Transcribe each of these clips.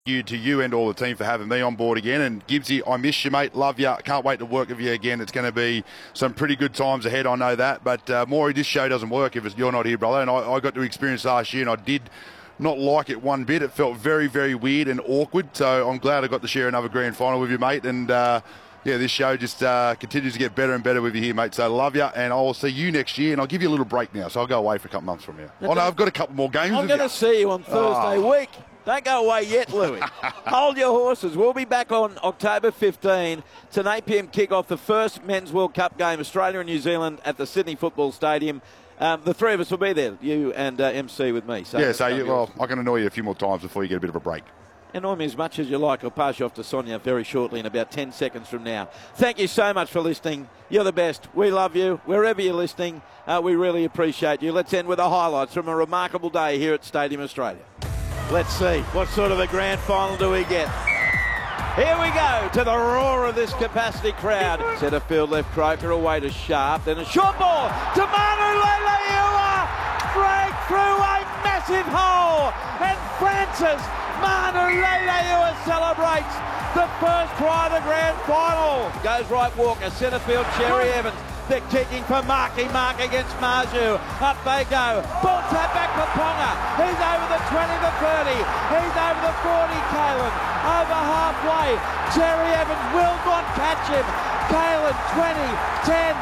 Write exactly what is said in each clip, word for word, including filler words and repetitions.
You to you and all the team for having me on board again. And Gibbsy, I miss you, mate. Love you. Can't wait to work with you again. It's going to be some pretty good times ahead. I know that. But uh, Maury, this show doesn't work if it's, you're not here, brother. And I, I got to experience last year, and I did not like it one bit. It felt very, very weird and awkward. So I'm glad I got to share another grand final with you, mate. And uh, yeah, this show just uh, continues to get better and better with you here, mate. So love you, and I'll see you next year. And I'll give you a little break now, so I'll go away for a couple months from here. Oh no, I've got a couple more games. I'm going to see you on Thursday oh. week. Don't go away yet, Louis. Hold your horses. We'll be back on October fifteenth. It's an eight p m kick-off, the first Men's World Cup game, Australia and New Zealand at the Sydney Football Stadium. Um, the three of us will be there, you and uh, M C with me. So yeah, so you, well, I can annoy you a few more times before you get a bit of a break. Annoy me as much as you like. I'll pass you off to Sonia very shortly in about ten seconds from now. Thank you so much for listening. You're the best. We love you. Wherever you're listening, uh, we really appreciate you. Let's end with the highlights from a remarkable day here at Stadium Australia. Let's see, what sort of a grand final do we get? Here we go, to the roar of this capacity crowd. Centre field left Croker away to Sharp, then a short ball to Manu Leilua. Break through a massive hole, and Francis Manu Leilua celebrates the first try of the grand final. Goes right Walker, centre field Cherry Evans. They're kicking for Marky Mark against Marju. Up they go. Ball tap back for Ponga. He's over the twenty, the thirty. He's over the forty, Kalen. Over halfway. Cherry Evans will not catch him. Kalen, twenty, ten.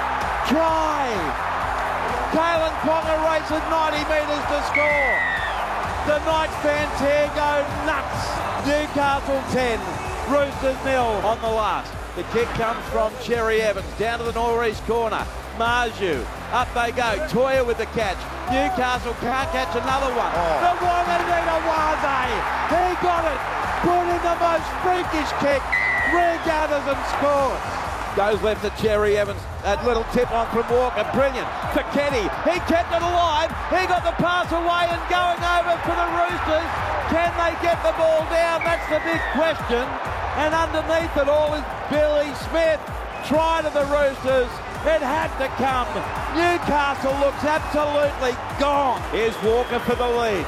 Try. Kalen Ponga races ninety metres to score. The Knights fans here go nuts. Newcastle ten. Roosters nil on the last. The kick comes from Cherry Evans down to the northeast corner. Marju, up they go. Toya with the catch. Newcastle can't catch another one. Oh. The Wanganita Waze. He got it. Put in the most freakish kick. Regathers and scores. Goes left to Cherry Evans. That little tip on from Walker. Brilliant. For Kenny. He kept it alive. He got the pass away and going over for the Roosters. Can they get the ball down? That's the big question. And underneath it all is Billy Smith. Try to the Roosters. It had to come. Newcastle looks absolutely gone. Here's Walker for the lead.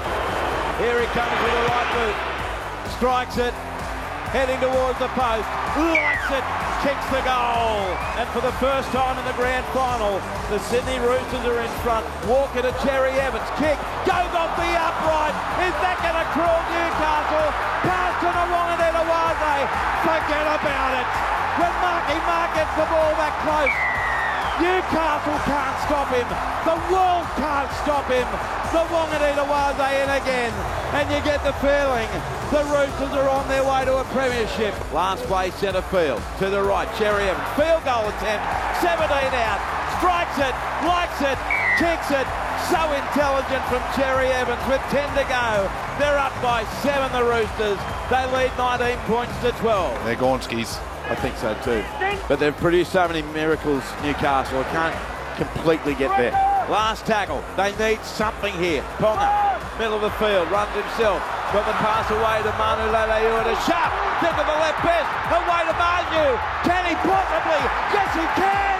Here he comes with a right boot. Strikes it. Heading towards the post. Likes it. Kicks the goal. And for the first time in the grand final, the Sydney Roosters are in front. Walker to Cherry Evans. Kick. Goes off the upright. Is that going to crawl Newcastle? Pass to the Wanganita Waze. Forget about it. When Marky Mark gets the ball that close, Newcastle can't stop him. The world can't stop him. The Wanganita Waze in again. And you get the feeling the Roosters are on their way to a premiership. Last play, centre field. To the right, Cherry Evans. Field goal attempt. seventeen out. Strikes it. Likes it. Kicks it. So intelligent from Cherry Evans with ten to go. They're up by seven, the Roosters. They lead nineteen points to twelve. They're gone, skis. I think so too. But they've produced so many miracles, Newcastle. I can't completely get there. Last tackle. They need something here. Ponga, middle of the field, runs himself. Got the pass away to Manu Leilua to Sharp. Think of the left best. Away to Marju. Can he possibly? Yes, he can.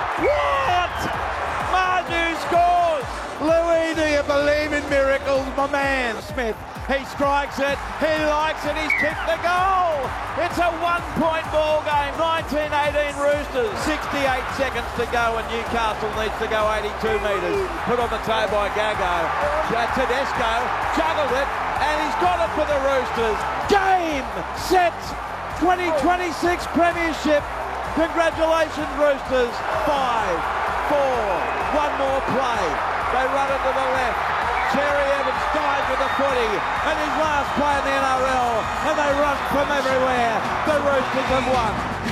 What? Marju scores. Louis, do you believe in miracles, my man? Smith, he strikes it, he likes it, he's kicked the goal. It's a one-point ball game, nineteen eighteen Roosters, sixty-eight seconds to go and Newcastle needs to go eighty-two metres. Put on the toe by Gago. Tedesco juggled it and he's got it for the Roosters. Game, set, twenty twenty-six Premiership. Congratulations, Roosters. Five, four, one more play. They run it to the left. Cherry Evans dives with the footy. And his last play in the N R L. And they run from everywhere. The Roosters have won.